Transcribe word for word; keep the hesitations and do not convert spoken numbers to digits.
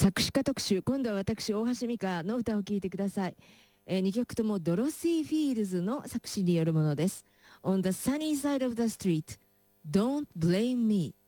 作詞家特集、今度は私、大橋美香の歌を聴いてください。えー、にきょくともドロシー・フィールズの作詞によるものです。On the sunny side of the street, don't blame me.